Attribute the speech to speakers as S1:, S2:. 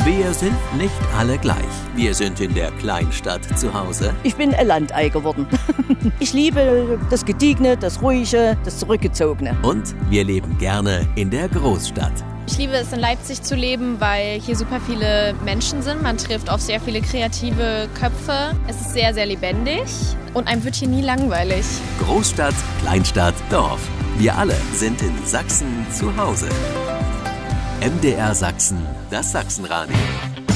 S1: Wir sind nicht alle gleich. Wir sind in der Kleinstadt zu Hause.
S2: Ich bin ein Landei geworden. Ich liebe das Gediegene, das Ruhige, das Zurückgezogene.
S1: Und wir leben gerne in der Großstadt.
S3: Ich liebe es, in Leipzig zu leben, weil hier super viele Menschen sind. Man trifft auf sehr viele kreative Köpfe. Es ist sehr, sehr lebendig und einem wird hier nie langweilig.
S1: Großstadt, Kleinstadt, Dorf. Wir alle sind in Sachsen zu Hause. MDR Sachsen, das Sachsenradio.